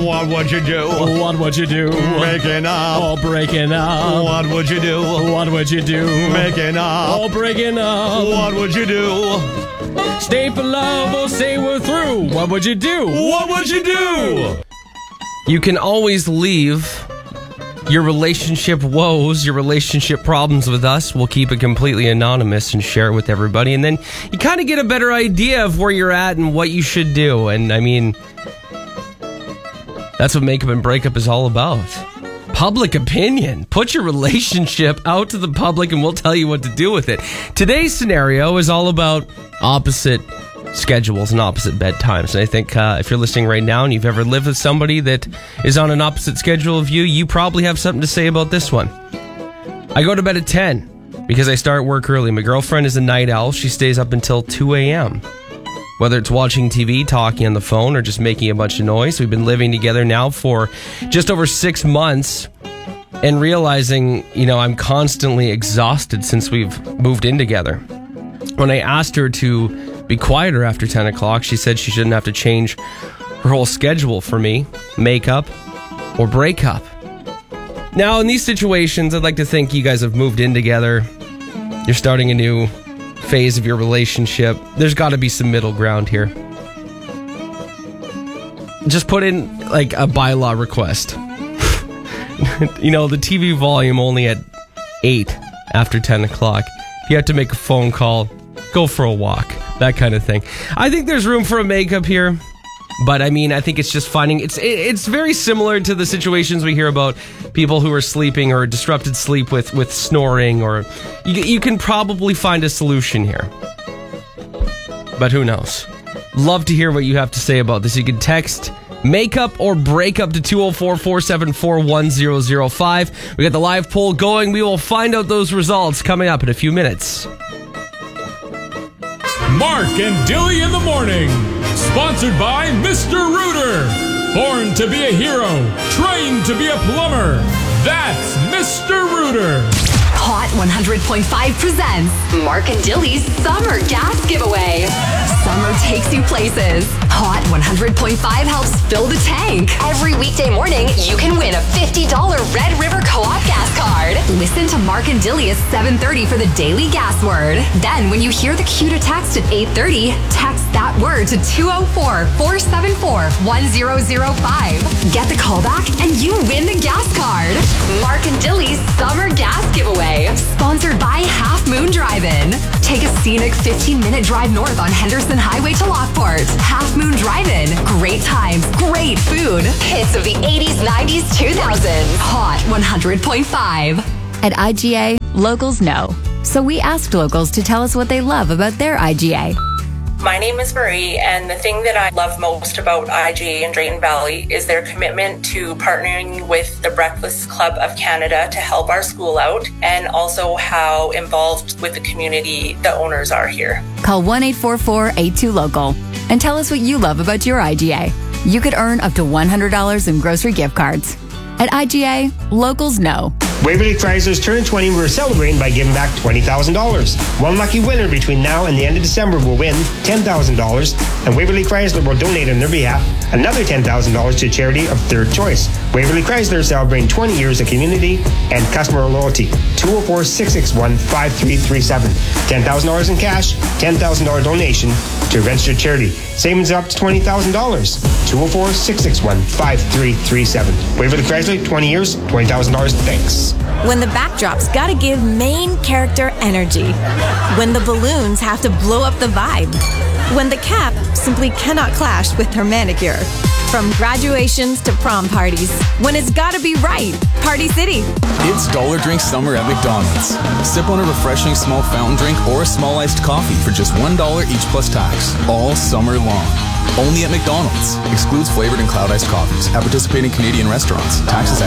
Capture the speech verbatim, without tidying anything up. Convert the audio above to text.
What would you do? What would you do? Making up. All breaking up. What would you do? What would you do? Making up. All breaking up. What would you do? Stay for love or say we're through. What would you do? What would you do? You can always leave your relationship woes, your relationship problems with us. We'll keep it completely anonymous and share it with everybody. And then you kind of get a better idea of where you're at and what you should do. And I mean, that's what Makeup and Breakup is all about. Public opinion. Put your relationship out to the public and we'll tell you what to do with it. Today's scenario is all about opposite schedules and opposite bedtimes. And I think uh, if you're listening right now and you've ever lived with somebody that is on an opposite schedule of you, you probably have something to say about this one. I go to bed at ten because I start work early. My girlfriend is a night owl. She stays up until two a.m. Whether it's watching T V, talking on the phone, or just making a bunch of noise. We've been living together now for just over six months and realizing, you know, I'm constantly exhausted since we've moved in together. When I asked her to be quieter after ten o'clock, she said she shouldn't have to change her whole schedule for me, makeup or breakup. Now, in these situations, I'd like to think you guys have moved in together. You're starting a new phase of your relationship. There's got to be some middle ground here. Just put in like a bylaw request. You know, the T V volume only at eight after ten o'clock. If you have to make a phone call, go for a walk. That kind of thing. I think there's room for a makeup here, but I mean, I think it's just finding, it's it's very similar to the situations we hear about people who are sleeping or disrupted sleep with, with snoring, or you, you can probably find a solution here. But who knows? Love to hear what you have to say about this. You can text makeup or breakup to two oh four, four seven four, one oh oh five. We got the live poll going. We will find out those results coming up in a few minutes. Mark and Dilly in the morning. Sponsored by Mister Rooter. Born to be a hero, trained to be a plumber. That's Mister Rooter. Hot one hundred point five presents Mark and Dilly's Summer Gas Giveaway. Summer takes you places. Hot one hundred point five helps fill the tank. Every weekday morning, you can win a fifty dollars Red River Co-op gas card. Listen to Mark and Dilly at seven thirty for the daily gas word. Then, when you hear the cue to text at eight thirty, text that word to two oh four, four seven four, one oh oh five. Get the call back and you win the gas card. Mark and Dilly's Summer Gas Giveaway. Sponsored by Half Moon Drive-In. Take a scenic fifteen-minute drive north on Henderson Highway to Lockport. Half Moon Drive-In. Great times, great food. Hits of the eighties, nineties, two thousands. Hot one hundred point five. At I G A, locals know. So we asked locals to tell us what they love about their I G A. My name is Marie, and the thing that I love most about I G A in Drayton Valley is their commitment to partnering with the Breakfast Club of Canada to help our school out, and also how involved with the community the owners are here. Call one eight four four, eight two, local and tell us what you love about your I G A. You could earn up to one hundred dollars in grocery gift cards. At I G A, locals know. Waverly Chrysler's Turn twenty we're celebrating by giving back twenty thousand dollars. One lucky winner between now and the end of December will win ten thousand dollars, and Waverly Chrysler will donate on their behalf another ten thousand dollars to a charity of their choice. Waverly Chrysler celebrating twenty years of community and customer loyalty. two oh four, six six one, five three three seven. ten thousand dollars in cash, ten thousand dollars donation to a registered charity. Savings up to twenty thousand dollars. two oh four, six six one, five three three seven. Waverly Chrysler, twenty years, twenty thousand dollars. Thanks. When the backdrop's gotta give main character energy. When the balloons have to blow up the vibe. When the cap simply cannot clash with her manicure. From graduations to prom parties. When it's gotta be right. Party City. It's Dollar Drink Summer at McDonald's. Sip on a refreshing small fountain drink or a small iced coffee for just one dollar each plus tax. All summer long. Only at McDonald's. Excludes flavored and cloud iced coffees. At participating Canadian restaurants. Taxes